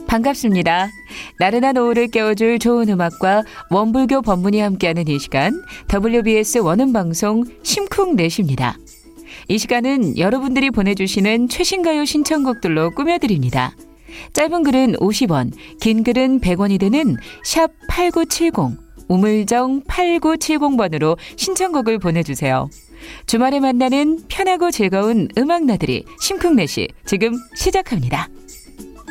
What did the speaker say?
반갑습니다. 나른한 오후를 깨워줄 좋은 음악과 원불교 법문이 함께하는 이 시간 WBS 원음방송 심쿵넷입니다. 이 시간은 여러분들이 보내주시는 최신가요 신청곡들로 꾸며드립니다. 짧은 글은 50원, 긴 글은 100원이 드는 샵 8970, 우물정 8970번으로 신청곡을 보내주세요. 주말에 만나는 편하고 즐거운 음악 나들이 심쿵넷이 지금 시작합니다.